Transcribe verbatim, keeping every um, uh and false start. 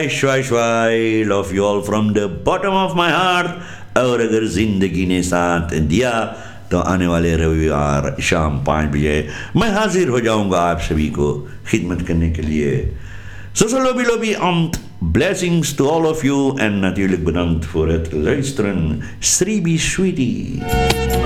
श्वाई श्वाई love you all from the bottom of my heart. और अगर जिंदगी ने साथ दिया तो आने वाले रविवार शाम पाँच बजे मैं हाजिर हो जाऊंगा आप सभी को खिदमत करने के लिए। So, so lobby lobby amt blessings to all of you en natuurlijk bedankt voor het luisteren. Sribi Sweetie.